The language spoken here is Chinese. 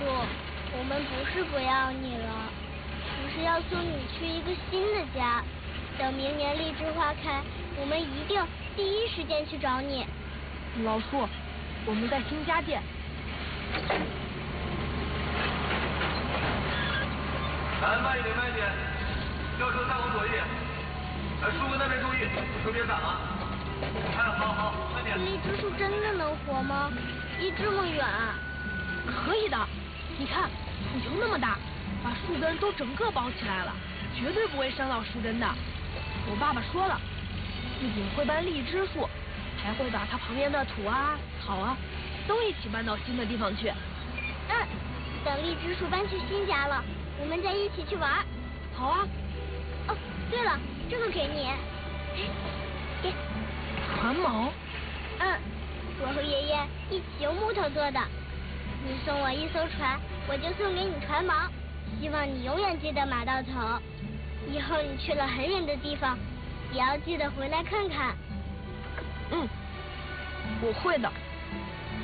我们不是不要你了，只是要送你去一个新的家。等明年荔枝花开，我们一定第一时间去找你。 老树，我们在新家店。 来，慢一点，慢一点。轿车再往左一点。树根那边注意，手别散啊。好，慢点。 荔枝树真的能活吗？离这么远。 可以的，你看土球那么大，把树根都整个包起来了，绝对不会伤到树根的。我爸爸说了，不仅会搬荔枝树，还会把它旁边的土啊、草啊都一起搬到新的地方去。 等荔枝树搬去新家了，我们再一起去玩。 好啊。 哦，对了，这个给你。给。 船锚。 我和爷爷一起用木头做的。你送我一艘船，我就送给你船锚。希望你永远记得马到头。以后你去了很远的地方，也要记得回来看看。 我会的。